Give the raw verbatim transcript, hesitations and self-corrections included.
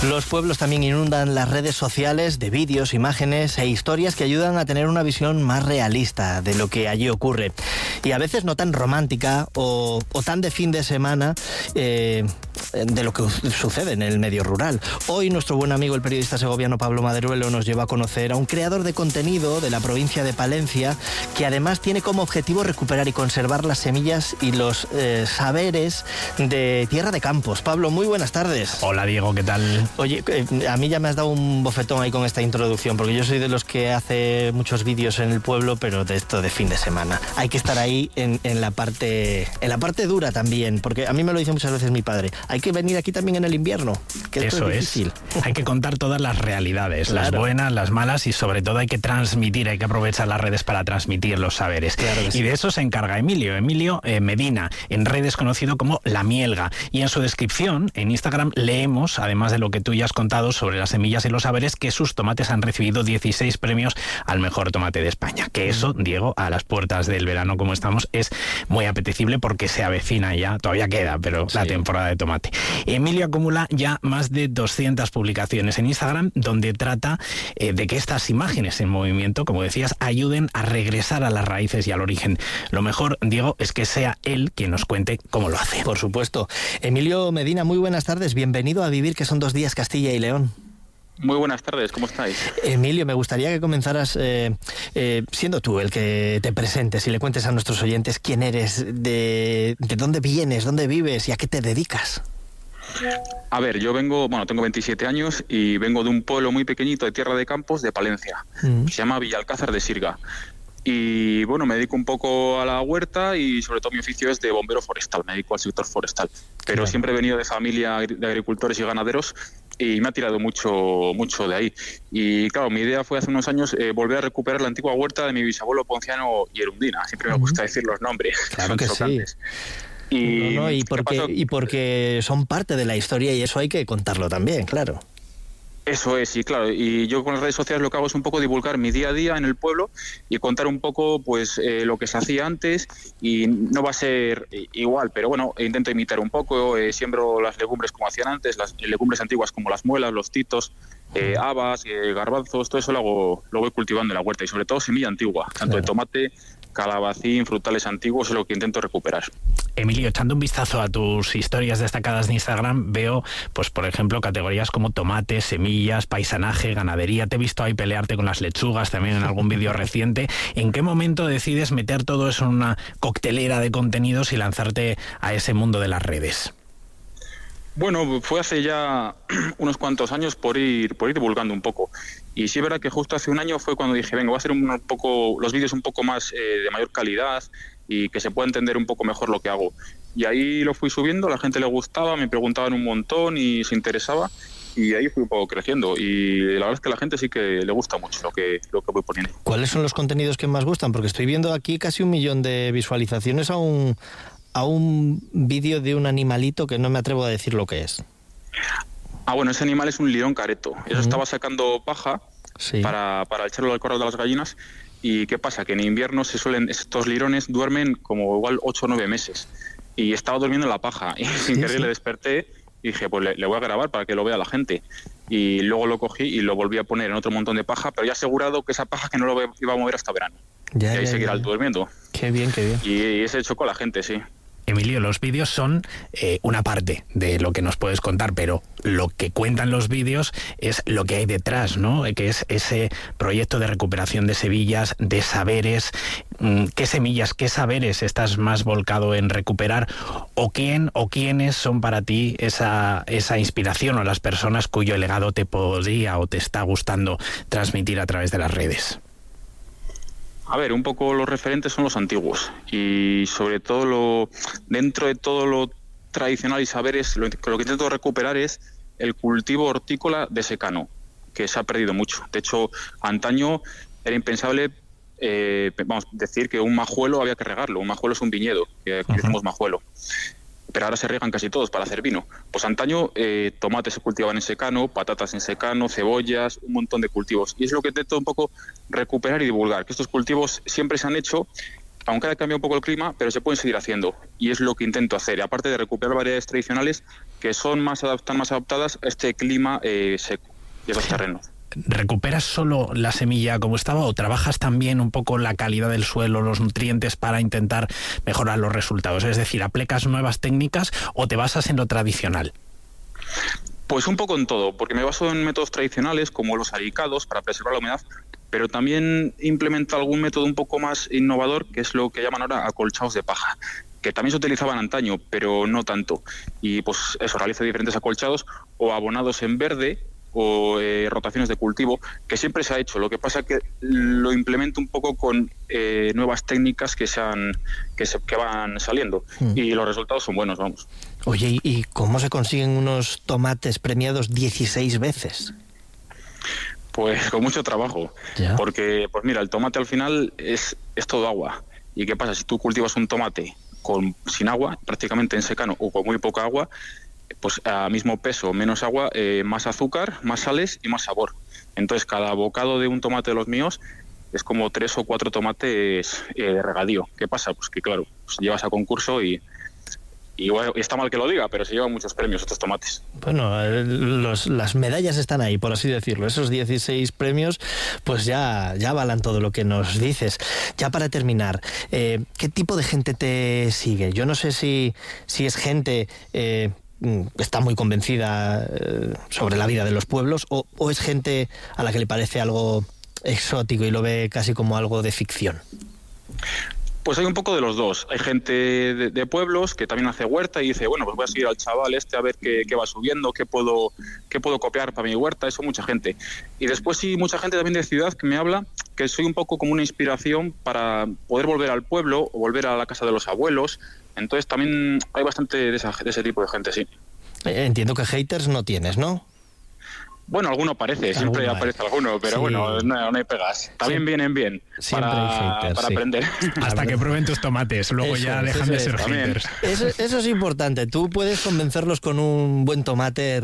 Los pueblos también inundan las redes sociales de vídeos, imágenes e historias que ayudan a tener una visión más realista de lo que allí ocurre. Y a veces no tan romántica o, o tan de fin de semana eh, de lo que sucede en el medio rural. Hoy nuestro buen amigo el periodista segoviano Pablo Maderuelo nos lleva a conocer a un creador de contenido de la provincia de Palencia que además tiene como objetivo recuperar y conservar las semillas y los eh, saberes de Tierra de Campos. Pablo, muy buenas tardes. Hola Diego, ¿qué tal? Oye, a mí ya me has dado un bofetón ahí con esta introducción, porque yo soy de los que hace muchos vídeos en el pueblo, pero de esto de fin de semana. Hay que estar ahí en, en la parte en la parte dura también, porque a mí me lo dice muchas veces mi padre. Hay que venir aquí también en el invierno, que esto Eso es difícil. Es. Hay que contar todas las realidades, Claro. las buenas, las malas, y sobre todo hay que transmitir, hay que aprovechar las redes para transmitir los saberes. Claro que sí. Y de eso se encarga Emilio, Emilio eh, Medina, en redes conocido como La Mielga. Y en su descripción, en Instagram, leemos, además de lo que tú ya has contado sobre las semillas y los saberes, que sus tomates han recibido dieciséis premios al mejor tomate de España. Que eso, Diego, a las puertas del verano como estamos, es muy apetecible porque se avecina ya, todavía queda, pero sí, la temporada de tomate. Emilio acumula ya más de doscientas publicaciones en Instagram donde trata eh, de que estas imágenes en movimiento, como decías, ayuden a regresar a las raíces y al origen. Lo mejor, Diego, es que sea él quien nos cuente cómo lo hace. Por supuesto. Emilio Medina, muy buenas tardes. Bienvenido a Vivir, que son dos días Castilla y León. Muy buenas tardes, ¿cómo estáis? Emilio, me gustaría que comenzaras eh, eh, siendo tú el que te presentes y le cuentes a nuestros oyentes quién eres, de, de dónde vienes, dónde vives y a qué te dedicas. A ver, yo vengo, bueno, tengo veintisiete años y vengo de un pueblo muy pequeñito de Tierra de Campos, de Palencia, mm. que se llama Villalcázar de Sirga. Y bueno, me dedico un poco a la huerta y sobre todo mi oficio es de bombero forestal, me dedico al sector forestal. Pero claro, siempre he venido de familia de agricultores y ganaderos y me ha tirado mucho mucho de ahí. Y claro, mi idea fue hace unos años eh, volver a recuperar la antigua huerta de mi bisabuelo Ponciano y Erundina. Siempre me gusta decir los nombres. Claro que sí. Y, no, no, y, porque, y porque son parte de la historia y eso hay que contarlo también, claro. Eso es, y claro, y yo con las redes sociales lo que hago es un poco divulgar mi día a día en el pueblo y contar un poco pues eh, lo que se hacía antes, y no va a ser igual, pero bueno, intento imitar un poco, eh, siembro las legumbres como hacían antes, las legumbres antiguas como las muelas, los titos, eh, habas, eh, garbanzos, todo eso lo hago, lo voy cultivando en la huerta, y sobre todo semilla antigua, tanto claro, de tomate, calabacín, frutales antiguos, es lo que intento recuperar. Emilio, echando un vistazo a tus historias destacadas de Instagram, veo, pues por ejemplo, categorías como tomate, semillas, paisanaje, ganadería. Te he visto ahí pelearte con las lechugas también en algún vídeo reciente. ¿En qué momento decides meter todo eso en una coctelera de contenidos y lanzarte a ese mundo de las redes? Bueno, fue hace ya unos cuantos años por ir por ir divulgando un poco. Y sí es verdad que justo hace un año fue cuando dije, venga, voy a hacer un poco los vídeos un poco más eh, de mayor calidad y que se pueda entender un poco mejor lo que hago. Y ahí lo fui subiendo, a la gente le gustaba, me preguntaban un montón y se interesaba, y ahí fui un poco creciendo. Y la verdad es que a la gente sí que le gusta mucho lo que, lo que voy poniendo. ¿Cuáles son los contenidos que más gustan? Porque estoy viendo aquí casi un millón de visualizaciones a un, a un vídeo de un animalito que no me atrevo a decir lo que es. Ah, bueno, ese animal es un lirón careto. Eso uh-huh. estaba sacando paja sí. para, para echarlo al corral de las gallinas. ¿Y qué pasa? Que en invierno se suelen estos lirones duermen como igual ocho o nueve meses. Y estaba durmiendo en la paja. Y sin sí, querer sí. le desperté y dije, pues le, le voy a grabar para que lo vea la gente. Y luego lo cogí y lo volví a poner en otro montón de paja, pero ya asegurado que esa paja que no lo iba a mover hasta verano. Ya, y ahí ya, seguirá ya. durmiendo. Qué bien, qué bien. Y, y ese chocó a la gente, sí. Emilio, los vídeos son eh, una parte de lo que nos puedes contar, pero lo que cuentan los vídeos es lo que hay detrás, ¿no? Que es ese proyecto de recuperación de semillas, de saberes. ¿Qué semillas, qué saberes estás más volcado en recuperar? ¿O quién o quiénes son para ti esa, esa inspiración o las personas cuyo legado te podría o te está gustando transmitir a través de las redes? A ver, un poco los referentes son los antiguos y sobre todo lo dentro de todo lo tradicional y saberes, lo, lo que intento recuperar es el cultivo hortícola de secano, que se ha perdido mucho. De hecho, antaño era impensable eh, vamos decir que un majuelo había que regarlo. Un majuelo es un viñedo, que aquí decimos majuelo. Pero ahora se riegan casi todos para hacer vino. Pues antaño eh, tomates se cultivaban en secano, patatas en secano, cebollas, un montón de cultivos. Y es lo que intento un poco recuperar y divulgar, que estos cultivos siempre se han hecho, aunque haya cambiado un poco el clima, pero se pueden seguir haciendo. Y es lo que intento hacer. Y aparte de recuperar variedades tradicionales que son más están más adaptadas a este clima eh, seco y a esos terrenos. ¿Recuperas solo la semilla como estaba o trabajas también un poco la calidad del suelo, los nutrientes para intentar mejorar los resultados? Es decir, ¿aplicas nuevas técnicas o te basas en lo tradicional? Pues un poco en todo, porque me baso en métodos tradicionales como los aricados para preservar la humedad, pero también implemento algún método un poco más innovador, que es lo que llaman ahora acolchados de paja, que también se utilizaban antaño, pero no tanto. Y pues eso, realizo diferentes acolchados o abonados en verde, o eh, rotaciones de cultivo, que siempre se ha hecho. Lo que pasa es que lo implemento un poco con eh, nuevas técnicas que, sean, que, se, que van saliendo, mm. y los resultados son buenos, vamos. Oye, ¿y cómo se consiguen unos tomates premiados dieciséis veces? Pues con mucho trabajo, ¿ya? Porque, pues mira, el tomate al final es, es todo agua. ¿Y qué pasa? Si tú cultivas un tomate con, sin agua, prácticamente en secano o con muy poca agua, pues a mismo peso, menos agua, eh, más azúcar, más sales y más sabor. Entonces cada bocado de un tomate de los míos es como tres o cuatro tomates eh, de regadío. ¿Qué pasa? Pues que claro, pues llevas a concurso y, y bueno, está mal que lo diga, pero se llevan muchos premios estos tomates. Bueno, los, las medallas están ahí, por así decirlo. Esos dieciséis premios pues ya, ya avalan todo lo que nos dices. Ya para terminar, eh, ¿qué tipo de gente te sigue? Yo no sé si, si es gente... Eh, está muy convencida eh, sobre la vida de los pueblos, o, o es gente a la que le parece algo exótico y lo ve casi como algo de ficción. Pues hay un poco de los dos. Hay gente de, de pueblos que también hace huerta y dice, bueno, pues voy a seguir al chaval este a ver qué, qué va subiendo, qué puedo, qué puedo copiar para mi huerta. Eso mucha gente. Y después sí, mucha gente también de ciudad que me habla que soy un poco como una inspiración para poder volver al pueblo o volver a la casa de los abuelos. Entonces también hay bastante de, esa, de ese tipo de gente, sí. Entiendo que haters no tienes, ¿no? Bueno, alguno aparece, siempre alguno aparece hay. alguno, pero sí. bueno, no, no hay pegas. También sí. vienen bien Siempre para, hay haters, para sí. aprender. Hasta que prueben tus tomates, luego eso, ya dejan de ser también. haters. Eso, eso es importante, tú puedes convencerlos con un buen tomate